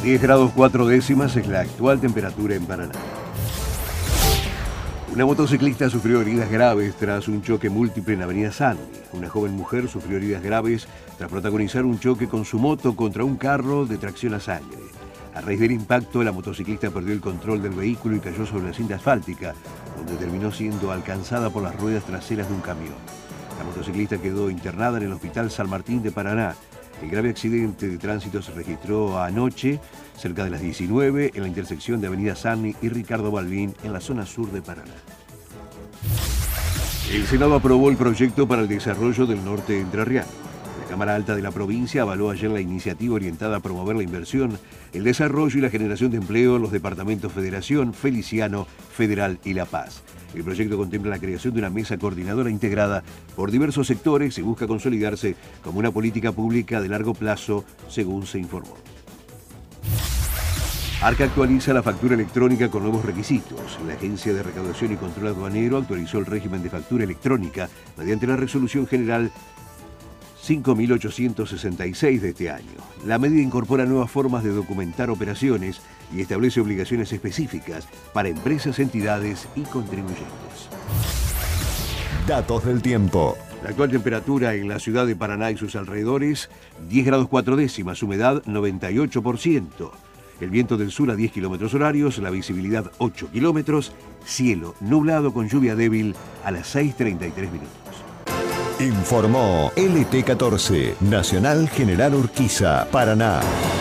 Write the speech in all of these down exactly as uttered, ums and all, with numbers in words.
diez grados cuatro décimas es la actual temperatura en Paraná. Una motociclista sufrió heridas graves tras un choque múltiple en Avenida Sanmi. Una joven mujer sufrió heridas graves tras protagonizar un choque con su moto contra un carro de tracción a sangre. A raíz del impacto, la motociclista perdió el control del vehículo y cayó sobre la cinta asfáltica, donde terminó siendo alcanzada por las ruedas traseras de un camión. La motociclista quedó internada en el Hospital San Martín de Paraná. El grave accidente de tránsito se registró anoche, cerca de las diecinueve, en la intersección de Avenida Sanmi y Ricardo Balbín, en la zona sur de Paraná. El Senado aprobó el proyecto para el desarrollo del norte entrerriano. La Cámara Alta de la provincia avaló ayer la iniciativa orientada a promover la inversión, el desarrollo y la generación de empleo en los departamentos Federación, Feliciano, Federal y La Paz. El proyecto contempla la creación de una mesa coordinadora integrada por diversos sectores y busca consolidarse como una política pública de largo plazo, según se informó. Arca actualiza la factura electrónica con nuevos requisitos. La Agencia de Recaudación y Control Aduanero actualizó el régimen de factura electrónica mediante la Resolución General cinco mil ochocientos sesenta y seis de este año. La medida incorpora nuevas formas de documentar operaciones y establece obligaciones específicas para empresas, entidades y contribuyentes. Datos del tiempo. La actual temperatura en la ciudad de Paraná y sus alrededores, diez grados cuatro décimas, humedad noventa y ocho por ciento. El viento del sur a diez kilómetros horarios, la visibilidad ocho kilómetros, cielo nublado con lluvia débil a las seis treinta y tres minutos. Informó L T catorce, Nacional General Urquiza, Paraná.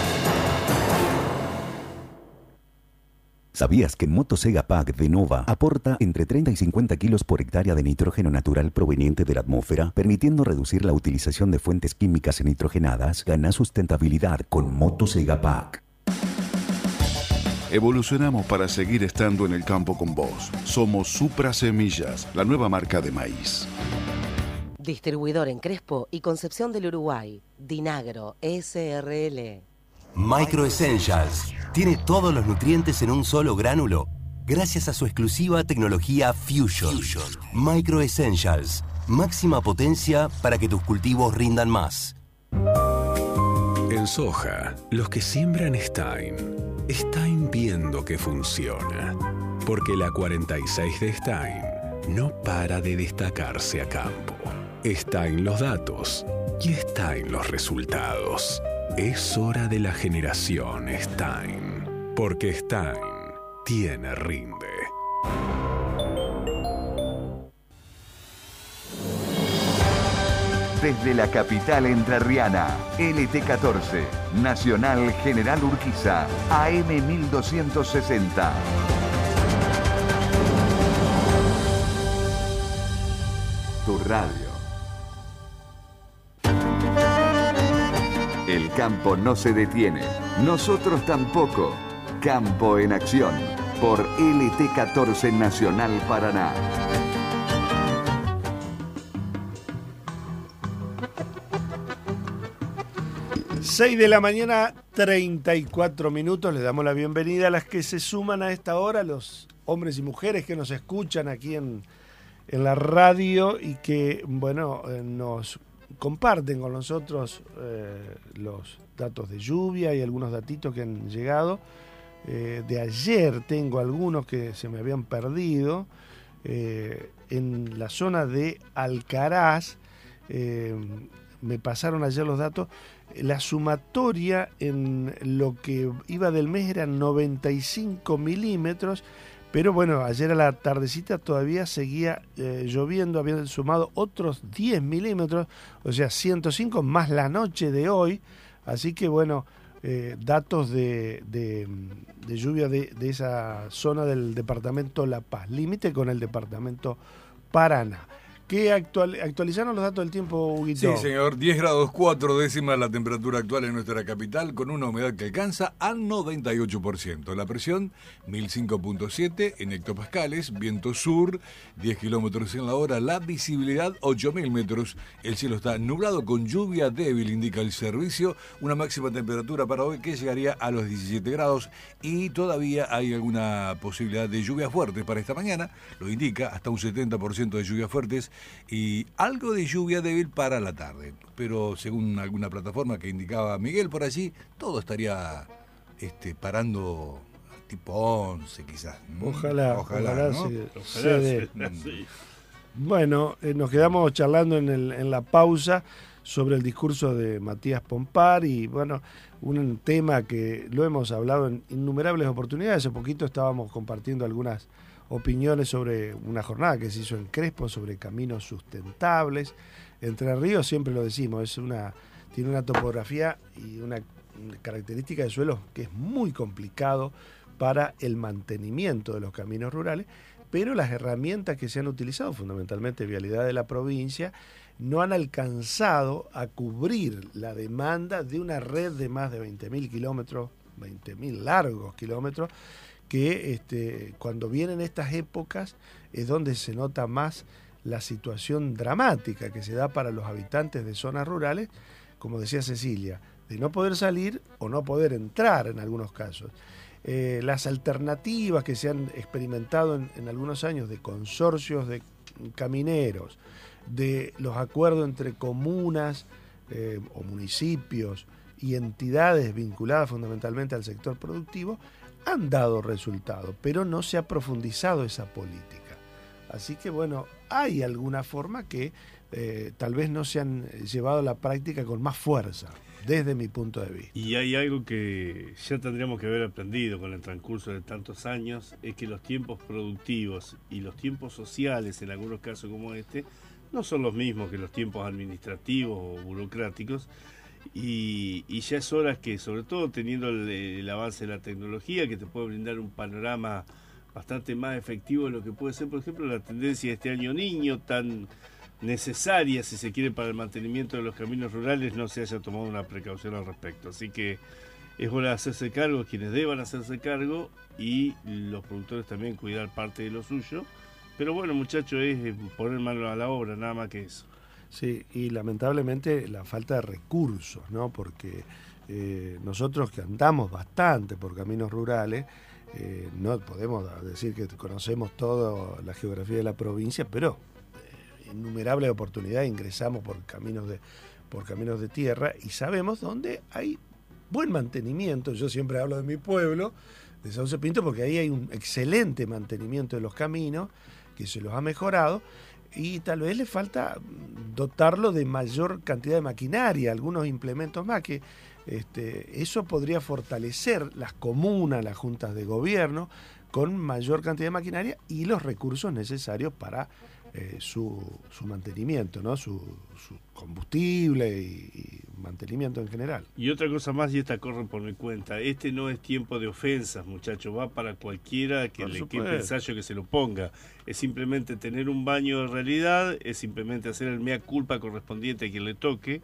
¿Sabías que Motosega Pack de Nova aporta entre treinta y cincuenta kilos por hectárea de nitrógeno natural proveniente de la atmósfera, permitiendo reducir la utilización de fuentes químicas nitrogenadas? Gana sustentabilidad con Motosega Pack. Evolucionamos para seguir estando en el campo con vos. Somos Supra Semillas, la nueva marca de maíz. Distribuidor en Crespo y Concepción del Uruguay. Dinagro S R L. Micro Essentials tiene todos los nutrientes en un solo gránulo gracias a su exclusiva tecnología Fusion. Fusion. Micro Essentials, máxima potencia para que tus cultivos rindan más. En soja, los que siembran Stein, Stein viendo que funciona. Porque la cuarenta y seis de Stein no para de destacarse a campo. Está en los datos y está en los resultados. Es hora de la generación Stein, porque Stein tiene rinde. Desde la capital entrerriana, L T catorce, Nacional General Urquiza, A M mil doscientos sesenta. Tu radio. El campo no se detiene, nosotros tampoco. Campo en Acción, por L T catorce Nacional Paraná. seis de la mañana, treinta y cuatro minutos. Les damos la bienvenida a las que se suman a esta hora, los hombres y mujeres que nos escuchan aquí en, en la radio y que, bueno, eh, nos comparten con nosotros eh, los datos de lluvia y algunos datitos que han llegado. Eh, de ayer tengo algunos que se me habían perdido. Eh, en la zona de Alcaraz, eh, me pasaron ayer los datos. La sumatoria en lo que iba del mes eran noventa y cinco milímetros, pero bueno, ayer a la tardecita todavía seguía eh, lloviendo, habían sumado otros diez milímetros, o sea, ciento cinco más la noche de hoy, así que bueno, eh, datos de, de, de lluvia de, de esa zona del departamento La Paz, límite con el departamento Paraná. ¿Qué actual, actualizaron los datos del tiempo, Huguito? Sí, señor. diez grados cuatro décimas la temperatura actual en nuestra capital, con una humedad que alcanza al noventa y ocho por ciento. La presión, mil cinco punto siete en hectopascales. Viento sur, diez kilómetros en la hora. La visibilidad, ocho mil metros. El cielo está nublado con lluvia débil, indica el servicio. Una máxima temperatura para hoy que llegaría a los diecisiete grados. Y todavía hay alguna posibilidad de lluvias fuertes para esta mañana. Lo indica, hasta un setenta por ciento de lluvias fuertes. Y algo de lluvia débil para la tarde, pero según alguna plataforma que indicaba Miguel por allí, todo estaría este, parando tipo once quizás. Ojalá, ojalá, ojalá, ¿no? se, ojalá se dé. sí. Bueno, eh, nos quedamos charlando en, el, en la pausa sobre el discurso de Matías Pompar y bueno, un tema que lo hemos hablado en innumerables oportunidades. Hace poquito estábamos compartiendo algunas opiniones sobre una jornada que se hizo en Crespo sobre caminos sustentables. Entre Ríos, siempre lo decimos, es una tiene una topografía y una característica de suelo que es muy complicado para el mantenimiento de los caminos rurales, pero las herramientas que se han utilizado, fundamentalmente Vialidad de la provincia, no han alcanzado a cubrir la demanda de una red de más de veinte mil kilómetros, veinte mil largos kilómetros, que este, cuando vienen estas épocas es donde se nota más la situación dramática que se da para los habitantes de zonas rurales, como decía Cecilia, de no poder salir o no poder entrar en algunos casos. Eh, las alternativas que se han experimentado en, en algunos años de consorcios de camineros, de los acuerdos entre comunas eh, o municipios y entidades vinculadas fundamentalmente al sector productivo, han dado resultados, pero no se ha profundizado esa política. Así que bueno, hay alguna forma que eh, tal vez no se han llevado a la práctica con más fuerza, desde mi punto de vista. Y hay algo que ya tendríamos que haber aprendido con el transcurso de tantos años, es que los tiempos productivos y los tiempos sociales, en algunos casos como este, no son los mismos que los tiempos administrativos o burocráticos, y, y ya es hora que, sobre todo teniendo el, el avance de la tecnología, que te puede brindar un panorama bastante más efectivo de lo que puede ser, por ejemplo, la tendencia de este año niño, tan necesaria, si se quiere, para el mantenimiento de los caminos rurales, no se haya tomado una precaución al respecto. Así que es hora de hacerse cargo, quienes deban hacerse cargo, y los productores también cuidar parte de lo suyo. Pero bueno, muchachos, es poner mano a la obra, nada más que eso. Sí, y lamentablemente la falta de recursos, ¿no? Porque eh, nosotros que andamos bastante por caminos rurales, eh, no podemos decir que conocemos toda la geografía de la provincia, pero eh, innumerables oportunidades ingresamos por caminos de por caminos de tierra y sabemos dónde hay buen mantenimiento. Yo siempre hablo de mi pueblo, de Sauce Pinto, porque ahí hay un excelente mantenimiento de los caminos, que se los ha mejorado, y tal vez le falta dotarlo de mayor cantidad de maquinaria, algunos implementos más, que este, eso podría fortalecer las comunas, las juntas de gobierno, con mayor cantidad de maquinaria y los recursos necesarios para eh, su, su mantenimiento, ¿no? su, su combustible y, y mantenimiento en general. Y otra cosa más, y esta corre por mi cuenta, este no es tiempo de ofensas, muchachos, va para cualquiera que por le quepe ensayo que se lo ponga. Es simplemente tener un baño de realidad, es simplemente hacer el mea culpa correspondiente a quien le toque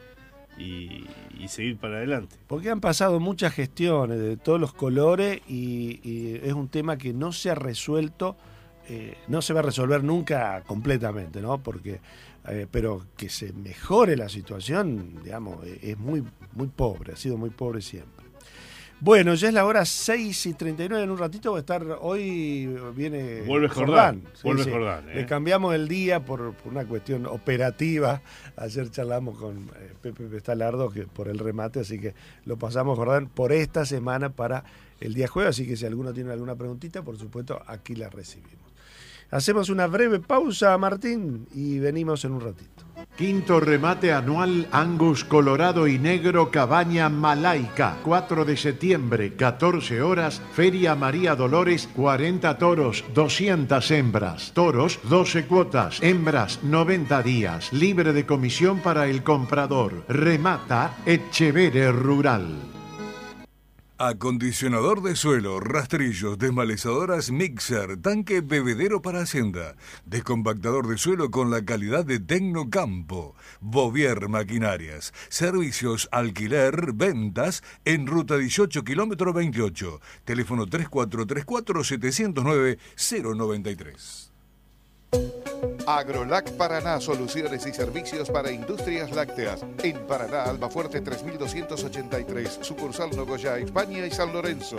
y, y seguir para adelante. Porque han pasado muchas gestiones de todos los colores y, y es un tema que no se ha resuelto, eh, no se va a resolver nunca completamente, ¿no? Porque Eh, pero que se mejore la situación, digamos, es muy, muy pobre, ha sido muy pobre siempre. Bueno, ya es la hora seis y treinta y nueve, en un ratito va a estar, hoy viene Vuelve Jordán, sí, vuelve sí. Jordán. ¿eh? Le cambiamos el día por, por una cuestión operativa, ayer charlamos con eh, Pepe Pestalardo que por el remate, así que lo pasamos Jordán por esta semana para el día jueves, así que si alguno tiene alguna preguntita, por supuesto, aquí la recibimos. Hacemos una breve pausa, Martín, y venimos en un ratito. Quinto remate anual Angus Colorado y Negro Cabaña Malaica. cuatro de septiembre, catorce horas, Feria María Dolores, cuarenta toros, doscientas hembras. Toros, doce cuotas, hembras, noventa días. Libre de comisión para el comprador. Remata Etchevere Rural. Acondicionador de suelo, rastrillos, desmalezadoras Mixer, tanque bebedero para hacienda, descompactador de suelo con la calidad de Tecnocampo, Bovier Maquinarias, servicios alquiler, ventas en ruta dieciocho, kilómetro veintiocho, teléfono tres cuatro tres cuatro, siete cero nueve, cero nueve tres. Agrolac Paraná, soluciones y servicios para industrias lácteas. En Paraná, Almafuerte tres mil doscientos ochenta y tres, sucursal Nogoyá, España y San Lorenzo.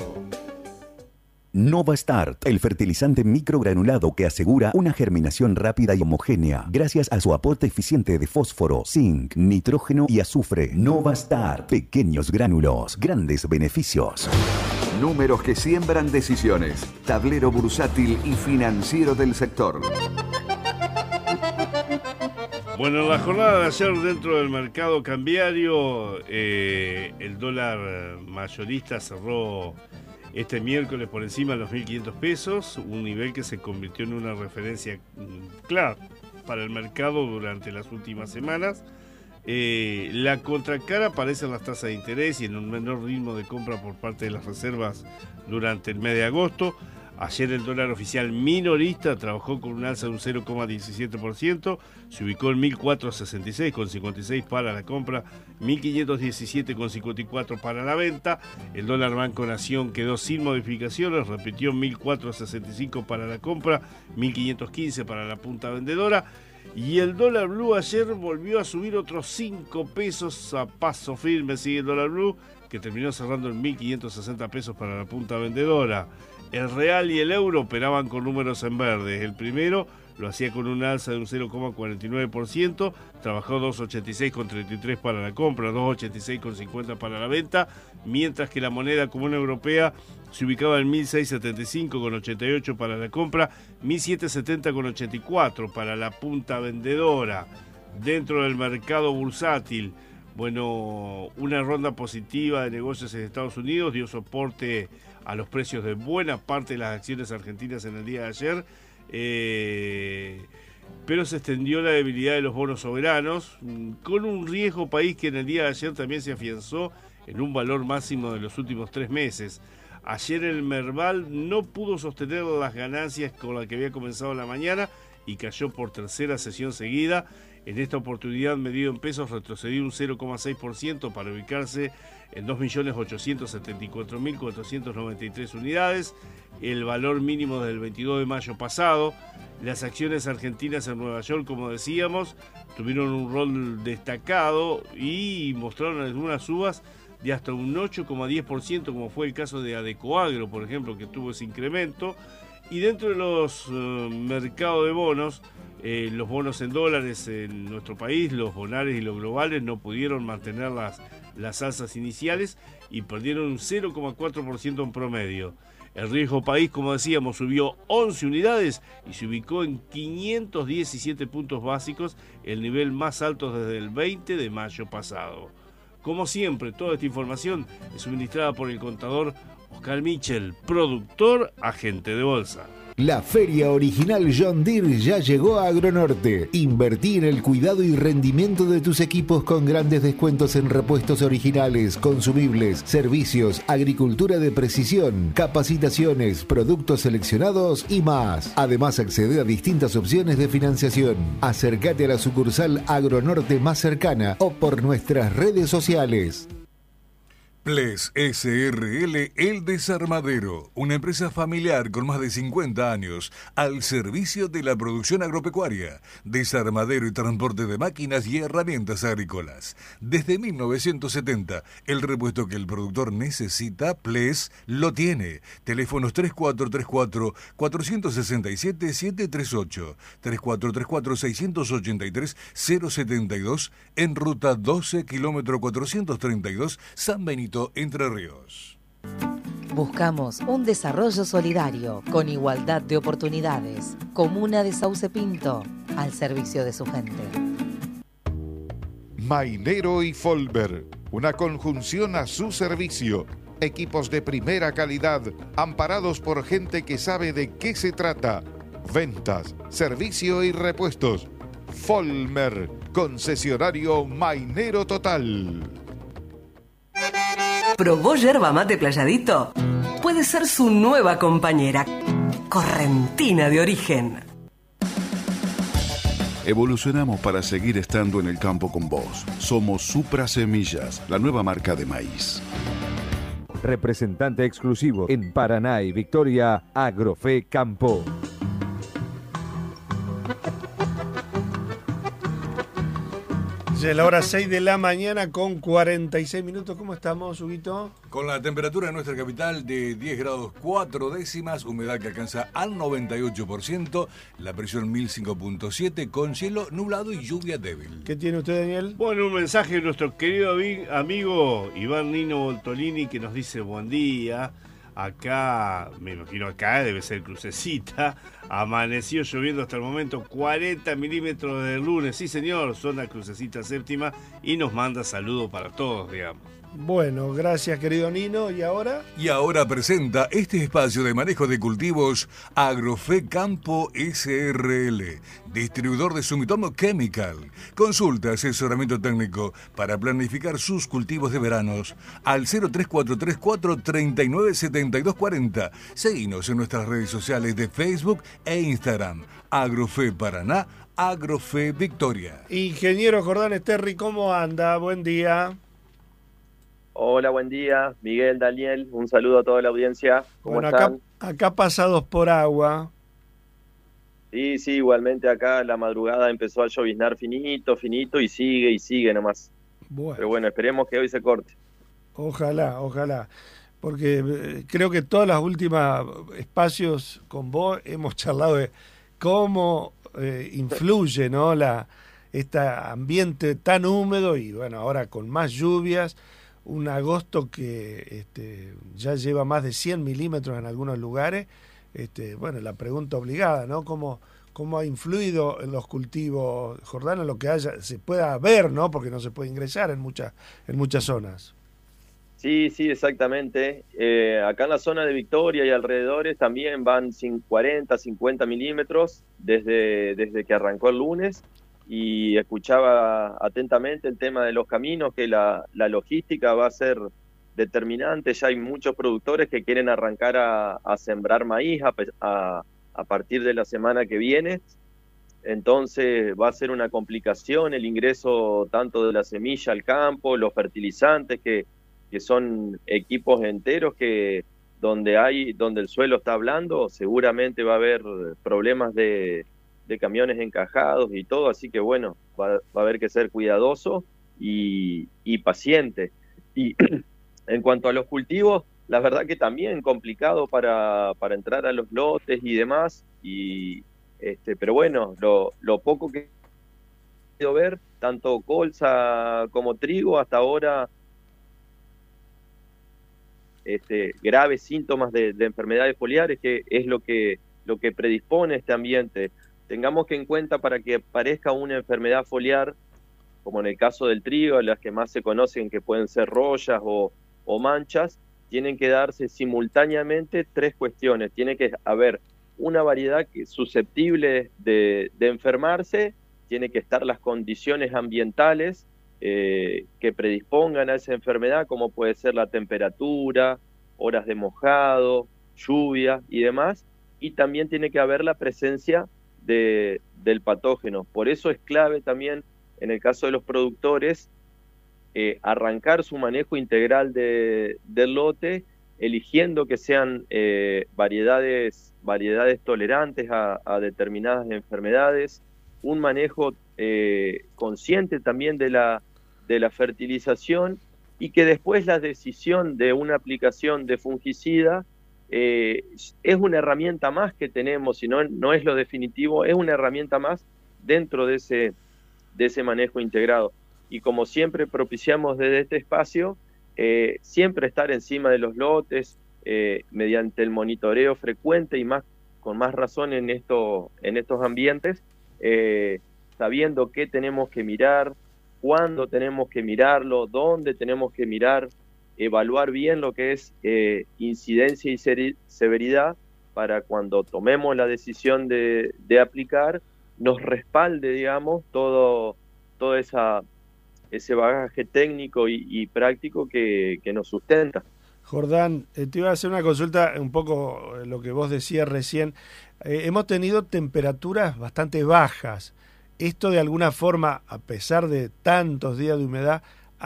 Nova Start, el fertilizante microgranulado que asegura una germinación rápida y homogénea gracias a su aporte eficiente de fósforo, zinc, nitrógeno y azufre. Nova Start, pequeños gránulos, grandes beneficios. Números que siembran decisiones. Tablero bursátil y financiero del sector. Bueno, en la jornada de ayer dentro del mercado cambiario, eh, el dólar mayorista cerró este miércoles por encima de los mil quinientos pesos, un nivel que se convirtió en una referencia clara para el mercado durante las últimas semanas. Eh, la contracara aparecen las tasas de interés y en un menor ritmo de compra por parte de las reservas durante el mes de agosto. Ayer el dólar oficial minorista trabajó con un alza de un cero coma diecisiete por ciento, se ubicó en mil cuatrocientos sesenta y seis coma cincuenta y seis para la compra, mil quinientos diecisiete coma cincuenta y cuatro para la venta. El dólar Banco Nación quedó sin modificaciones, repitió mil cuatrocientos sesenta y cinco para la compra, mil quinientos quince para la punta vendedora. Y el dólar blue ayer volvió a subir otros cinco pesos a paso firme, sigue el dólar blue, que terminó cerrando en mil quinientos sesenta pesos para la punta vendedora. El real y el euro operaban con números en verde. El primero lo hacía con un alza de un cero coma cuarenta y nueve por ciento, trabajó dos ochenta y seis coma treinta y tres para la compra, dos ochenta y seis coma cincuenta para la venta, mientras que la moneda común europea se ubicaba en mil seiscientos setenta y cinco coma ochenta y ocho para la compra, mil setecientos setenta coma ochenta y cuatro para la punta vendedora. Dentro del mercado bursátil, bueno, una ronda positiva de negocios en Estados Unidos dio soporte a los precios de buena parte de las acciones argentinas en el día de ayer, eh, pero se extendió la debilidad de los bonos soberanos, con un riesgo país que en el día de ayer también se afianzó en un valor máximo de los últimos tres meses. Ayer el Merval no pudo sostener las ganancias con las que había comenzado la mañana y cayó por tercera sesión seguida. En esta oportunidad, medido en pesos, retrocedió un cero coma seis por ciento para ubicarse en dos millones ochocientos setenta y cuatro mil cuatrocientas noventa y tres unidades, el valor mínimo desde el veintidós de mayo pasado. Las acciones argentinas en Nueva York, como decíamos, tuvieron un rol destacado y mostraron algunas subas de hasta un ocho coma diez por ciento, como fue el caso de Adecoagro, por ejemplo, que tuvo ese incremento. Y dentro de los uh, mercados de bonos, eh, los bonos en dólares en nuestro país, los bonares y los globales no pudieron mantener las, las alzas iniciales y perdieron un cero coma cuatro por ciento en promedio. El riesgo país, como decíamos, subió once unidades y se ubicó en quinientos diecisiete puntos básicos, el nivel más alto desde el veinte de mayo pasado. Como siempre, toda esta información es suministrada por el contador Oscar Michel, productor, agente de bolsa. La feria original John Deere ya llegó a Agronorte. Invertí en el cuidado y rendimiento de tus equipos con grandes descuentos en repuestos originales, consumibles, servicios, agricultura de precisión, capacitaciones, productos seleccionados y más. Además, accede a distintas opciones de financiación. Acércate a la sucursal Agronorte más cercana o por nuestras redes sociales. Ples S R L El Desarmadero, una empresa familiar con más de cincuenta años al servicio de la producción agropecuaria, desarmadero y transporte de máquinas y herramientas agrícolas. Desde mil novecientos setenta, el repuesto que el productor necesita, Ples lo tiene. Teléfonos tres cuatro tres cuatro, cuatro seis siete, siete tres ocho, tres cuatro tres cuatro, seis ocho tres, cero siete dos, en ruta doce, kilómetro cuatrocientos treinta y dos, San Benito, Entre Ríos. Buscamos un desarrollo solidario con igualdad de oportunidades. Comuna de Sauce Pinto, al servicio de su gente. Mainero y Folber, una conjunción a su servicio. Equipos de primera calidad, amparados por gente que sabe de qué se trata. Ventas, servicio y repuestos. Folmer, concesionario Mainero total. ¿Probó yerba mate Playadito? Puede ser su nueva compañera, correntina de origen. Evolucionamos para seguir estando en el campo con vos. Somos Supra Semillas, la nueva marca de maíz. Representante exclusivo en Paraná y Victoria, Agrofe Campo. Ya es la hora seis de la mañana con cuarenta y seis minutos. ¿Cómo estamos, Huguito? Con la temperatura en nuestra capital de diez grados cuatro décimas, humedad que alcanza al noventa y ocho por ciento, la presión mil cinco punto siete, con cielo nublado y lluvia débil. ¿Qué tiene usted, Daniel? Bueno, un mensaje de nuestro querido amigo Iván Nino Voltolini, que nos dice buen día. Acá, me imagino acá, debe ser Crucecita, amaneció lloviendo hasta el momento cuarenta milímetros del lunes. Sí, señor, zona Crucecita Séptima, y nos manda saludos para todos, digamos. Bueno, gracias querido Nino. ¿Y ahora? Y ahora presenta este espacio de manejo de cultivos Agrofe Campo S R L, distribuidor de Sumitomo Chemical. Consulta asesoramiento técnico para planificar sus cultivos de veranos al cero tres cuatro tres cuatro, tres nueve siete dos cuatro cero. Seguinos en nuestras redes sociales de Facebook e Instagram. Agrofe Paraná, Agrofe Victoria. Ingeniero Jordán Esterri, ¿cómo anda? Buen día. Hola, buen día. Miguel, Daniel, un saludo a toda la audiencia. ¿Cómo bueno, están? Acá, acá pasados por agua. Sí, sí, igualmente acá la madrugada empezó a lloviznar finito, finito y sigue y sigue nomás. Bueno. Pero bueno, esperemos que hoy se corte. Ojalá, ojalá. Porque eh, creo que todas las últimas espacios con vos hemos charlado de cómo eh, influye, ¿no? La, este ambiente tan húmedo y bueno, ahora con más lluvias. Un agosto que este, ya lleva más de cien milímetros en algunos lugares. Este, bueno, la pregunta obligada, ¿no? ¿Cómo, cómo ha influido en los cultivos, Jordán, en lo que haya, se pueda ver, ¿no? Porque no se puede ingresar en muchas, en muchas zonas. Sí, sí, exactamente. Eh, acá en la zona de Victoria y alrededores también van cuarenta, cincuenta milímetros desde, desde que arrancó el lunes. Y escuchaba atentamente el tema de los caminos, que la, la logística va a ser determinante. Ya hay muchos productores que quieren arrancar a, a sembrar maíz a, a, a partir de la semana que viene. Entonces va a ser una complicación el ingreso tanto de la semilla al campo, los fertilizantes, que, que son equipos enteros que donde, hay, donde el suelo está blando, seguramente va a haber problemas de... de camiones encajados y todo, así que bueno, va, va a haber que ser cuidadoso y, y paciente. Y en cuanto a los cultivos, la verdad que también complicado para, para entrar a los lotes y demás, y este, pero bueno, lo, lo poco que he podido ver, tanto colza como trigo, hasta ahora este, graves síntomas de, de enfermedades foliares, que es lo que, lo que predispone este ambiente. Tengamos que en cuenta, para que aparezca una enfermedad foliar, como en el caso del trigo, las que más se conocen, que pueden ser rollas o, o manchas, tienen que darse simultáneamente tres cuestiones. Tiene que haber una variedad que es susceptible de, de enfermarse, tiene que estar las condiciones ambientales eh, que predispongan a esa enfermedad, como puede ser la temperatura, horas de mojado, lluvia y demás, y también tiene que haber la presencia De, del patógeno. Por eso es clave también, en el caso de los productores, eh, arrancar su manejo integral de, del lote, eligiendo que sean eh, variedades, variedades tolerantes a, a determinadas enfermedades, un manejo eh, consciente también de la, de la fertilización, y que después la decisión de una aplicación de fungicida Eh, es una herramienta más que tenemos, y no, no es lo definitivo, es una herramienta más dentro de ese, de ese manejo integrado. Y como siempre propiciamos desde este espacio, eh, siempre estar encima de los lotes, eh, mediante el monitoreo frecuente y más con más razón en, esto, en estos ambientes, eh, sabiendo qué tenemos que mirar, cuándo tenemos que mirarlo, dónde tenemos que mirar, evaluar bien lo que es eh, incidencia y severidad, para cuando tomemos la decisión de, de aplicar, nos respalde, digamos, todo, todo esa, ese bagaje técnico y, y práctico que, que nos sustenta. Jordán, eh, te iba a hacer una consulta, un poco lo que vos decías recién. Eh, hemos tenido temperaturas bastante bajas. ¿Esto de alguna forma, a pesar de tantos días de humedad,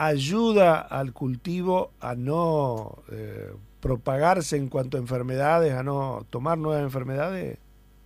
ayuda al cultivo a no eh, propagarse en cuanto a enfermedades, a no tomar nuevas enfermedades?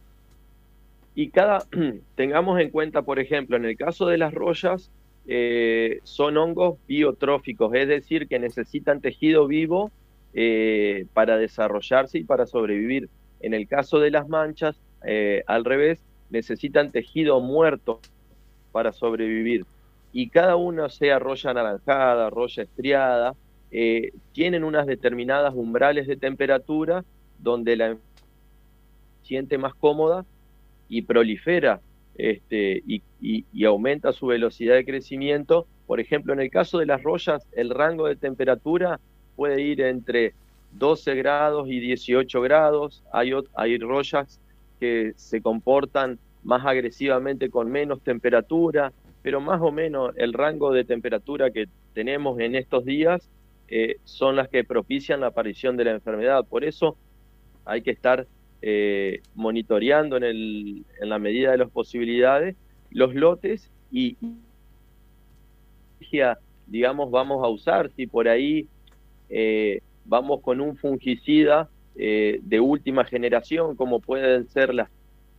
Y cada, tengamos en cuenta, por ejemplo, en el caso de las rollas, eh, son hongos biotróficos, es decir, que necesitan tejido vivo eh, para desarrollarse y para sobrevivir. En el caso de las manchas, eh, al revés, necesitan tejido muerto para sobrevivir. Y cada uno, sea roya anaranjada, roya estriada, eh, tienen unas determinadas umbrales de temperatura donde la siente más cómoda y prolifera este, y, y, y aumenta su velocidad de crecimiento. Por ejemplo, en el caso de las rollas, el rango de temperatura puede ir entre doce grados y dieciocho grados. Hay, hay rollas que se comportan más agresivamente con menos temperatura, pero más o menos el rango de temperatura que tenemos en estos días eh, son las que propician la aparición de la enfermedad. Por eso hay que estar eh, monitoreando en, el, en la medida de las posibilidades los lotes y, digamos, vamos a usar, si por ahí eh, vamos con un fungicida eh, de última generación, como pueden ser las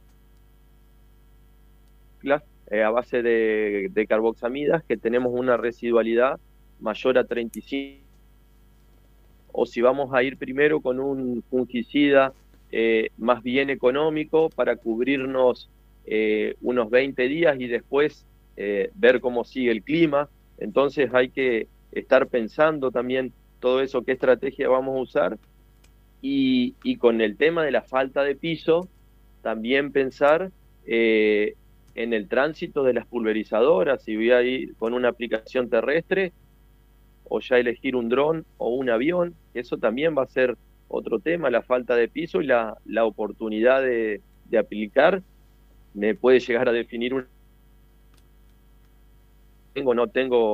eh, a base de, de carboxamidas, que tenemos una residualidad mayor a treinta y cinco, o si vamos a ir primero con un fungicida eh, más bien económico para cubrirnos eh, unos veinte días y después eh, ver cómo sigue el clima. Entonces hay que estar pensando también todo eso, qué estrategia vamos a usar, y, y con el tema de la falta de piso, también pensar eh, en el tránsito de las pulverizadoras, si voy a ir con una aplicación terrestre, o ya elegir un dron o un avión. Eso también va a ser otro tema, la falta de piso y la, la oportunidad de, de aplicar. Me puede llegar a definir un... Tengo no tengo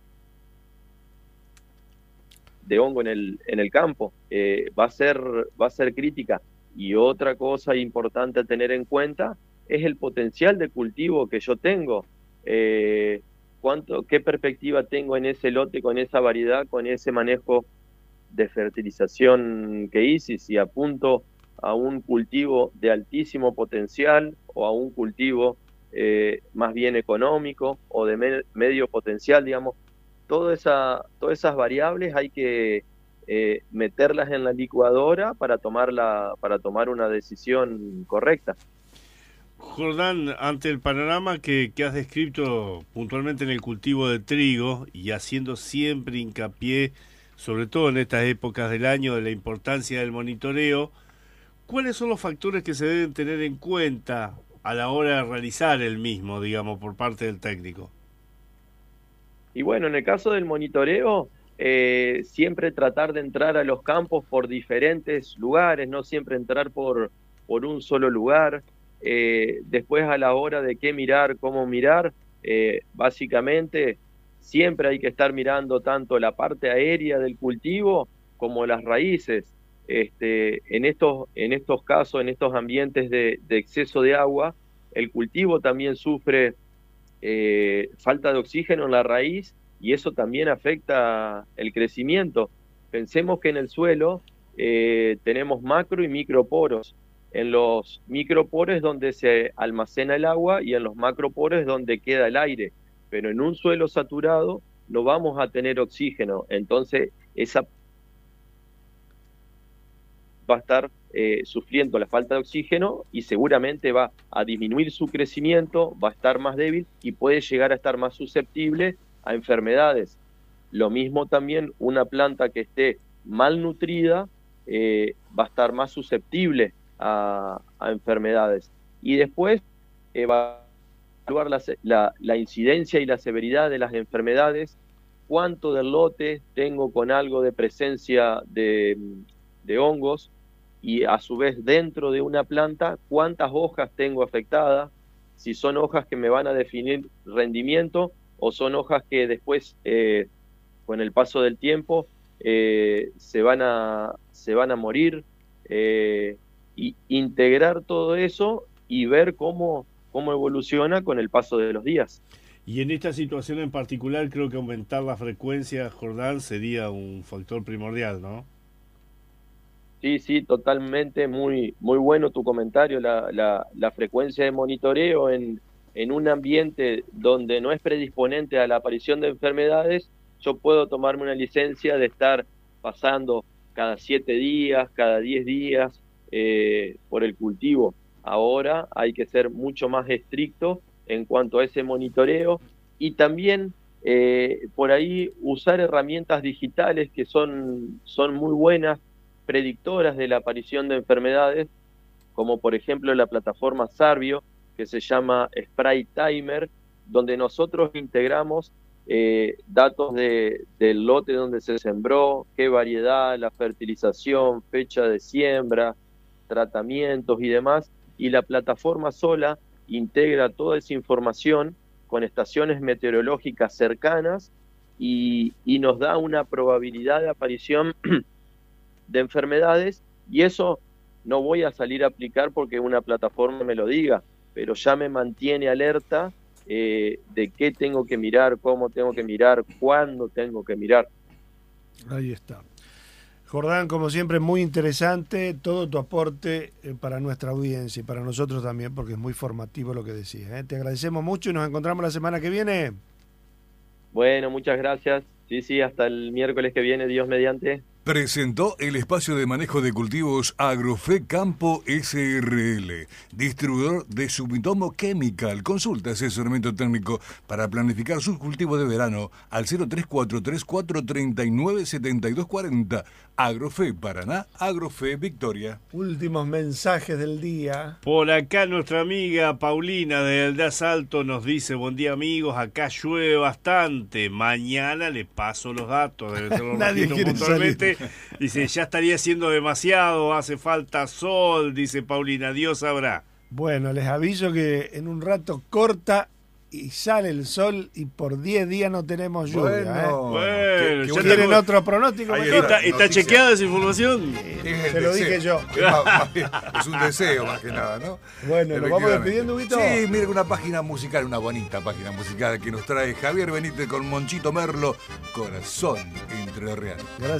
de hongo en el, en el campo, eh, va a ser, va a ser crítica. Y otra cosa importante a tener en cuenta es el potencial de cultivo que yo tengo. Eh, cuánto, qué perspectiva tengo en ese lote, con esa variedad, con ese manejo de fertilización que hice, si apunto a un cultivo de altísimo potencial o a un cultivo eh, más bien económico o de me medio potencial, digamos. Toda esa, todas esas variables hay que eh, meterlas en la licuadora para tomar, la, para tomar una decisión correcta. Jordán, ante el panorama que, que has descrito puntualmente en el cultivo de trigo y haciendo siempre hincapié, sobre todo en estas épocas del año, de la importancia del monitoreo, ¿cuáles son los factores que se deben tener en cuenta a la hora de realizar el mismo, digamos, por parte del técnico? Y bueno, en el caso del monitoreo, eh, siempre tratar de entrar a los campos por diferentes lugares, no siempre entrar por, por un solo lugar. Eh, después, a la hora de qué mirar, cómo mirar, eh, básicamente siempre hay que estar mirando tanto la parte aérea del cultivo como las raíces. Este, en, estos, en estos casos, en estos ambientes de, de exceso de agua, el cultivo también sufre eh, falta de oxígeno en la raíz y eso también afecta el crecimiento. Pensemos que en el suelo eh, tenemos macro y microporos. En los microporos es donde se almacena el agua y en los macroporos es donde queda el aire. Pero en un suelo saturado no vamos a tener oxígeno, entonces esa va a estar eh, sufriendo la falta de oxígeno y seguramente va a disminuir su crecimiento, va a estar más débil y puede llegar a estar más susceptible a enfermedades. Lo mismo también una planta que esté malnutrida eh, va a estar más susceptible a, a enfermedades. Y después eh, va a evaluar la, la, la incidencia y la severidad de las enfermedades, cuánto del lote tengo con algo de presencia de, de hongos, y a su vez dentro de una planta cuántas hojas tengo afectadas, si son hojas que me van a definir rendimiento o son hojas que después eh, con el paso del tiempo eh, se van a se van a morir, eh, y integrar todo eso y ver cómo cómo evoluciona con el paso de los días. Y en esta situación en particular creo que aumentar la frecuencia, Jordán, sería un factor primordial, ¿no? Sí, sí, totalmente, muy muy bueno tu comentario. La, la, la frecuencia de monitoreo en, en un ambiente donde no es predisponente a la aparición de enfermedades, yo puedo tomarme una licencia de estar pasando cada siete días, cada diez días eh, por el cultivo. Ahora hay que ser mucho más estricto en cuanto a ese monitoreo y también Eh, por ahí usar herramientas digitales que son, son muy buenas, predictoras de la aparición de enfermedades, como por ejemplo la plataforma Sarvio, que se llama Spray Timer, donde nosotros integramos eh, datos de, del lote donde se sembró, qué variedad, la fertilización, fecha de siembra, tratamientos y demás, y la plataforma sola integra toda esa información con estaciones meteorológicas cercanas y, y nos da una probabilidad de aparición de enfermedades, y eso no voy a salir a aplicar porque una plataforma me lo diga, pero ya me mantiene alerta eh, de qué tengo que mirar, cómo tengo que mirar, cuándo tengo que mirar. Ahí está. Jordán, como siempre, muy interesante todo tu aporte eh, para nuestra audiencia y para nosotros también, porque es muy formativo lo que decías. ¿eh? Te agradecemos mucho y nos encontramos la semana que viene. Bueno, muchas gracias. Sí, sí, hasta el miércoles que viene, Dios mediante. Presentó el espacio de manejo de cultivos Agrofe Campo S R L, distribuidor de Sumitomo Chemical. Consulta asesoramiento técnico para planificar sus cultivos de verano al cero tres cuatro tres cuatro tres nueve siete dos cuatro cero. Agrofe Paraná, Agrofe Victoria. Últimos mensajes del día. Por acá nuestra amiga Paulina de El de Asalto nos dice: buen día amigos, acá llueve bastante, mañana le paso los datos, debe ser los Nadie quiere puntualmente. Dice, ya estaría siendo demasiado, hace falta sol, dice Paulina, Dios sabrá. Bueno, les aviso que en un rato corta y sale el sol y por diez días no tenemos lluvia. Bueno, ¿eh? bueno, ¿Ya tienen otro pronóstico? ¿Está, está chequeada esa información? Eh, se lo dije yo. Es un deseo más que nada, ¿no? Bueno, ¿nos vamos despidiendo, Huguito? Sí, mire, una página musical, una bonita página musical que nos trae Javier Benítez con Monchito Merlo, Corazón Entrerriano. Gracias.